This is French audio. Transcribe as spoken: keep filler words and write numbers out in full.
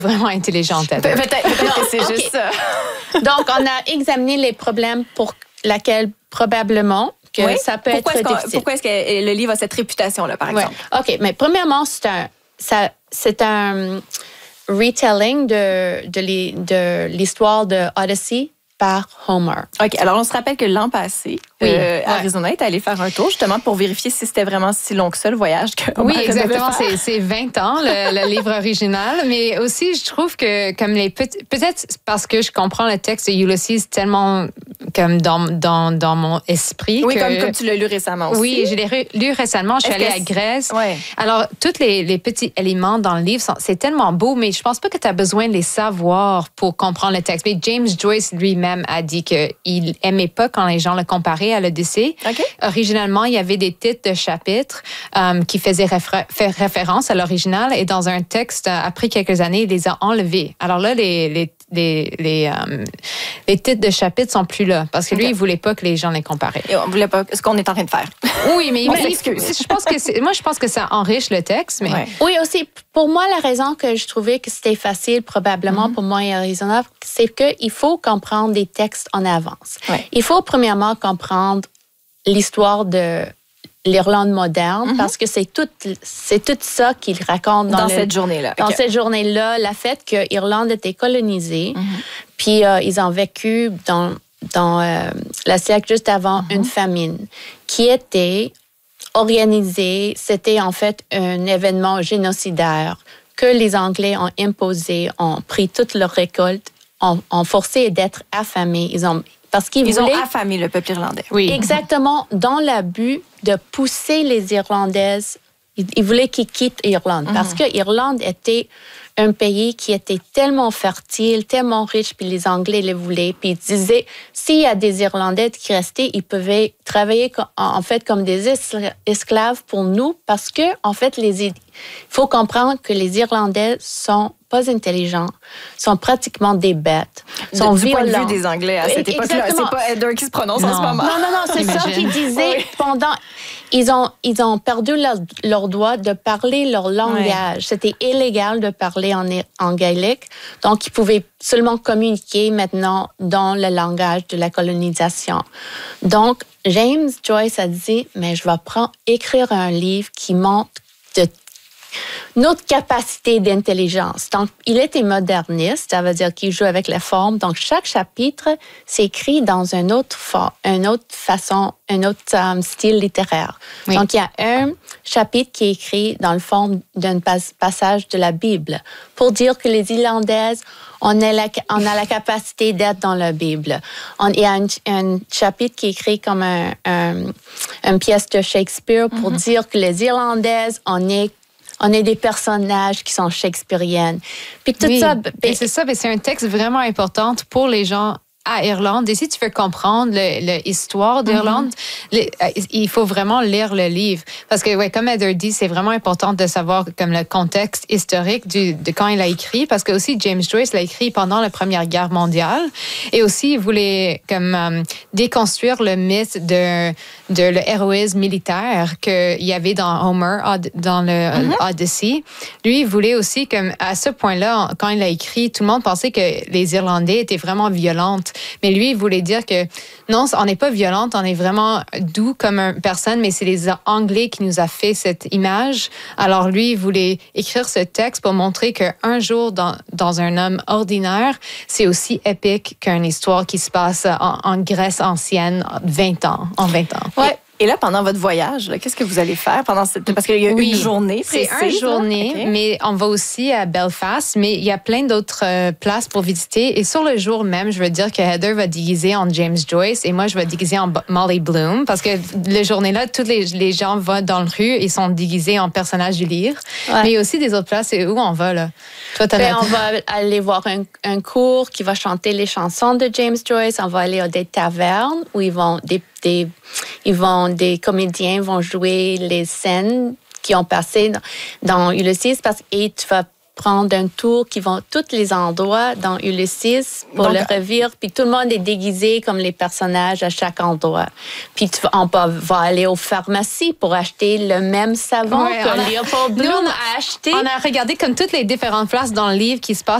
vraiment intelligente. Pe- peut-être peut-être que c'est okay. juste ça. Donc, on a examiné les problèmes pour lesquels probablement que oui? ça peut pourquoi être est-ce difficile. Pourquoi est-ce que le livre a cette réputation-là, par exemple? Ouais. OK, mais premièrement, c'est un, ça, c'est un retelling de, de, les, de l'histoire de Odyssey par Homer. OK, alors on se rappelle que l'an passé, oui, euh, ouais. Arizona est allé faire un tour justement pour vérifier si c'était vraiment si long que ça le voyage que Homer Oui, exactement. devait faire. C'est, c'est vingt ans, le, le livre original. Mais aussi, je trouve que comme les petits... Peut-être parce que je comprends le texte de Ulysses tellement comme dans, dans, dans mon esprit. Oui, que, comme, comme tu l'as lu récemment aussi. Oui, je l'ai lu récemment. Je suis Est-ce allée à Grèce. Ouais. Alors, tous les, les petits éléments dans le livre, sont, c'est tellement beau, mais je pense pas que tu as besoin de les savoir pour comprendre le texte. Mais James Joyce lui-même a dit qu'il aimait pas quand les gens le comparaient à l'Odyssée. Okay. Originalement, il y avait des titres de chapitres um, qui faisaient réfé- faire référence à l'original et dans un texte, après quelques années, il les a enlevés. Alors là, les, les, les, les, um, les titres de chapitres sont plus là parce que lui, okay. il voulait pas que les gens les comparaient. Et on voulait pas ce qu'on est en train de faire. Oui, mais il, il, je pense que c'est, moi, je pense que ça enrichit le texte. Mais... Ouais. Oui, aussi, pour moi, la raison que je trouvais que c'était facile, probablement mm-hmm. pour moi et Arizona, c'est qu'il faut comprendre des textes en avance. Ouais. Il faut premièrement comprendre l'histoire de l'Irlande moderne, mm-hmm. parce que c'est tout, c'est tout ça qu'il raconte dans, dans le, cette journée-là. Dans okay. cette journée-là, le fait que l'Irlande était colonisée, mm-hmm. puis euh, ils ont vécu dans, dans euh, le siècle juste avant mm-hmm. une famine qui était organisée. C'était en fait un événement génocidaire que les Anglais ont imposé, ont pris toute leur récolte, ont, ont forcé d'être affamés. Ils ont Parce qu'ils Ils voulaient, ont affamé le peuple irlandais. Oui. Exactement, dans le but de pousser les Irlandaises. Ils, ils voulaient qu'ils quittent l'Irlande. Mm-hmm. Parce que l'Irlande était un pays qui était tellement fertile, tellement riche, puis les Anglais le voulaient. Puis ils disaient, s'il y a des Irlandais qui restaient, ils pouvaient travailler en fait comme des esclaves pour nous. Parce que, en fait, les, il faut comprendre que les Irlandais sont pas intelligents, sont pratiquement des bêtes, sont du violents. Du point de vue des Anglais à cette époque-là, c'est pas Heather qui se prononce non. en ce moment. Non, non, non, c'est Imagine. ça qu'ils disaient oui. pendant... Ils ont, ils ont perdu leur, leur droit de parler leur langage. Oui. C'était illégal de parler en, en gaélique, donc ils pouvaient seulement communiquer maintenant dans le langage de la colonisation. Donc, James Joyce a dit, mais je vais prendre, écrire un livre qui montre de notre capacité d'intelligence. Donc, il était moderniste, ça veut dire qu'il joue avec la forme. Donc, chaque chapitre s'écrit dans une autre, for- une autre façon, un autre um, style littéraire. Oui. Donc, il y a un chapitre qui est écrit dans le forme d'un pas- passage de la Bible pour dire que les Irlandaises, on a la, on a la capacité d'être dans la Bible. On, il y a un, un chapitre qui est écrit comme un, un, une pièce de Shakespeare pour mm-hmm. dire que les Irlandaises, on est On est des personnages qui sont shakespeariennes. Puis tout oui, ça... Et c'est ça, mais c'est un texte vraiment important pour les gens à Irlande. Et si tu veux comprendre l'histoire d'Irlande, mm-hmm. le, il faut vraiment lire le livre. Parce que, ouais, comme Heather dit, c'est vraiment important de savoir comme le contexte historique du, de quand il a écrit. Parce que aussi, James Joyce l'a écrit pendant la Première Guerre mondiale. Et aussi, il voulait comme um, déconstruire le mythe de, de le héroïsme militaire qu'il y avait dans Homer, dans le mm-hmm. Odyssey. Lui, il voulait aussi, comme à ce point-là, quand il a écrit, tout le monde pensait que les Irlandais étaient vraiment violentes. Mais lui, il voulait dire que non, on n'est pas violente, on est vraiment doux comme une personne, mais c'est les Anglais qui nous a fait cette image. Alors lui, il voulait écrire ce texte pour montrer qu'un jour, dans, dans un homme ordinaire, c'est aussi épique qu'une histoire qui se passe en, en Grèce ancienne, vingt ans, en vingt ans. Ouais. Et là, pendant votre voyage, là, qu'est-ce que vous allez faire pendant cette... Parce qu'il y a oui, une journée précise. C'est une journée, okay. mais on va aussi à Belfast, mais il y a plein d'autres euh, places pour visiter. Et sur le jour même, je veux dire que Heather va déguiser en James Joyce et moi, je vais déguiser en Molly Bloom parce que la journée-là, tous les, les gens vont dans la rue et sont déguisés en personnages du livre. Ouais. Mais il y a aussi des autres places. C'est où on va, là? Toi, ben, on va aller voir un, un cours qui va chanter les chansons de James Joyce. On va aller à des tavernes où ils vont... Des, des, ils vont, des comédiens vont jouer les scènes qui ont passé dans, dans Ulysses parce, et tu vas prendre un tour qui vont tous les endroits dans Ulysses pour Donc, le revivre. Puis tout le monde est déguisé comme les personnages à chaque endroit. Puis tu, on va, va aller aux pharmacies pour acheter le même savon Ouais, que on a- Leopold Nous, Bloom on a acheté. On a regardé comme toutes les différentes places dans le livre qui se passent